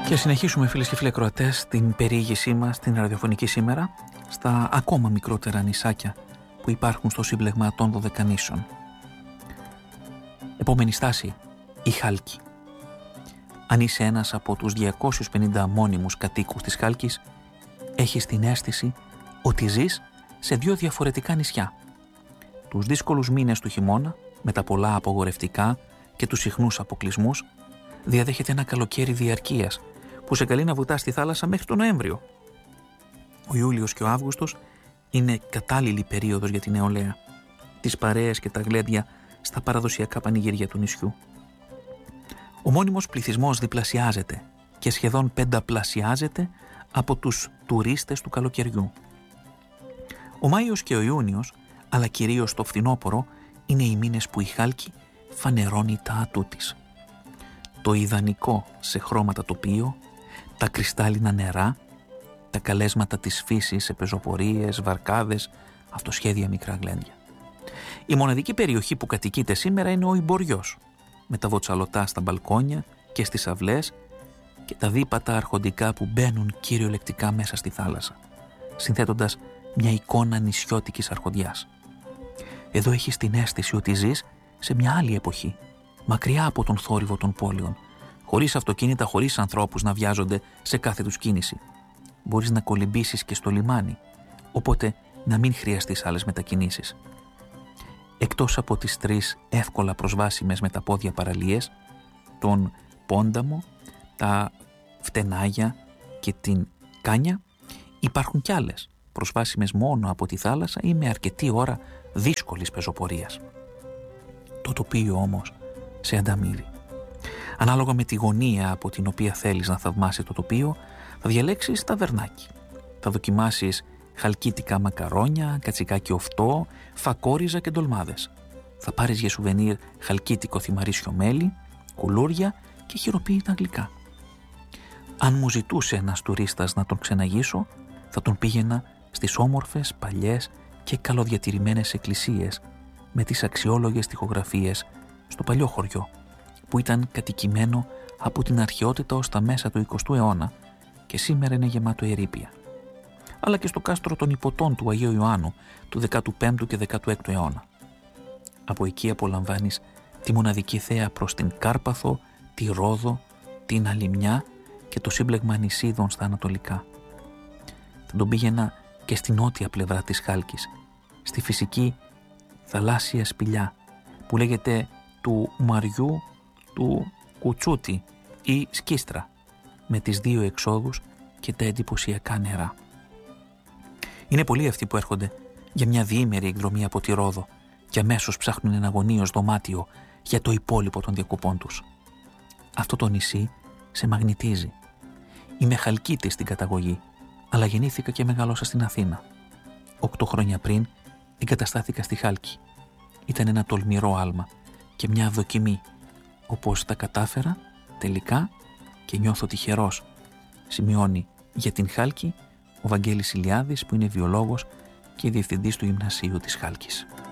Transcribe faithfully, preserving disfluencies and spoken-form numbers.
Και συνεχίσουμε, φίλες και φίλοι ακροατές, την περιήγησή μας, την ραδιοφωνική σήμερα, στα ακόμα μικρότερα νησάκια που υπάρχουν στο σύμπλεγμα των Δωδεκανήσων. Επόμενη στάση, η Χάλκη. Αν είσαι ένας από τους διακόσιους πενήντα μόνιμους κατοίκους της Χάλκης, έχεις την αίσθηση ότι ζεις σε δύο διαφορετικά νησιά. Τους δύσκολους μήνες του χειμώνα, με τα πολλά απογορευτικά και τους συχνούς αποκλεισμούς, διαδέχεται ένα καλοκαίρι διαρκείας που σε καλεί να βουτάς στη θάλασσα μέχρι τον Νοέμβριο. Ο Ιούλιος και ο Αύγουστος είναι κατάλληλη περίοδος για την νεολαία, τις παρέες και τα γλέντια στα παραδοσιακά πανηγύρια του νησιού. Ο μόνιμος πληθυσμός διπλασιάζεται και σχεδόν πενταπλασιάζεται από τους τουρίστες του καλοκαιριού. Ο Μάιος και ο Ιούνιος, αλλά κυρίως το φθινόπωρο, είναι οι μήνες που η Χάλκη φανερώνει τα ατού της. Το ιδανικό σε χρώματα τοπίο, τα κρυστάλλινα νερά, τα καλέσματα της φύσης σε πεζοπορίες, βαρκάδες, αυτοσχέδια μικρά γλέντια. Η μοναδική περιοχή που κατοικείται σήμερα είναι ο Ιμποριός, με τα βοτσαλωτά στα μπαλκόνια και στις αυλές και τα δίπατα αρχοντικά που μπαίνουν κυριολεκτικά μέσα στη θάλασσα, συνθέτοντας μια εικόνα νησιώτικης αρχοντιάς. Εδώ έχεις την αίσθηση ότι ζεις σε μια άλλη εποχή, μακριά από τον θόρυβο των πόλεων, χωρίς αυτοκίνητα, χωρίς ανθρώπους να βιάζονται σε κάθε τους κίνηση. Μπορείς να κολυμπήσεις και στο λιμάνι, οπότε να μην χρειαστείς άλλες μετακινήσεις. Εκτός από τις τρεις εύκολα προσβάσιμες με τα πόδια παραλίες, τον Πόνταμο, τα Φτενάγια και την Κάνια, υπάρχουν κι άλλες, προσβάσιμες μόνο από τη θάλασσα ή με αρκετή ώρα δύσκολης πεζοπορίας. Το τοπίο όμως σε ανταμείβει. Ανάλογα με τη γωνία από την οποία θέλεις να θαυμάσεις το τοπίο, θα διαλέξεις ταβερνάκι. Θα δοκιμάσεις χαλκίτικα μακαρόνια, κατσικάκι οφτό, φακόριζα και ντολμάδες. Θα πάρεις για σουβενίρ χαλκίτικο θυμαρίσιο μέλι, κουλούρια και χειροποίητα γλυκά. Αν μου ζητούσε ένας τουρίστας να τον ξεναγήσω, θα τον πήγαινα στις όμορφες, παλιές και καλοδιατηρημένες εκκλησίες με τις αξιόλογες τοιχογραφίες στο παλιό χωριό, που ήταν κατοικημένο από την αρχαιότητα ως τα μέσα του εικοστού αιώνα και σήμερα είναι γεμάτο ερείπια. Αλλά και στο κάστρο των Υποτών του Αγίου Ιωάννου του δέκατου πέμπτου και δέκατου έκτου αιώνα. Από εκεί απολαμβάνεις τη μοναδική θέα προς την Κάρπαθο, τη Ρόδο, την Αλυμιά και το σύμπλεγμα νησίδων στα ανατολικά. Θα τον πήγαινα και στη νότια πλευρά της Χάλκης, στη φυσική θαλάσσια σπηλιά που λέγεται του Μαριού του Κουτσούτη ή Σκίστρα, με τις δύο εξόδους και τα εντυπωσιακά νερά. Είναι πολλοί αυτοί που έρχονται για μια διήμερη εκδρομή από τη Ρόδο και αμέσως ψάχνουν ένα αγωνίως δωμάτιο για το υπόλοιπο των διακοπών τους. Αυτό το νησί σε μαγνητίζει. Είμαι Χαλκίτης στην καταγωγή, αλλά γεννήθηκα και μεγάλωσα στην Αθήνα. Οκτώ χρόνια πριν εγκαταστάθηκα στη Χάλκη. Ήταν ένα τολμηρό άλμα και μια δοκιμή, όπως τα κατάφερα τελικά και νιώθω τυχερός, σημειώνει για την Χάλκη ο Βαγγέλης Ηλιάδης, που είναι βιολόγος και διευθυντής του Γυμνασίου της Χάλκης.